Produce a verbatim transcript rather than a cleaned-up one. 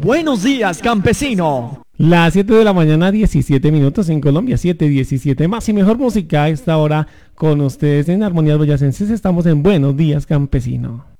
Buenos días, campesino. Las siete de la mañana, diecisiete minutos en Colombia, siete diecisiete. Más y mejor música a esta hora con ustedes en Armonías Boyacenses. Estamos en Buenos Días, Campesino.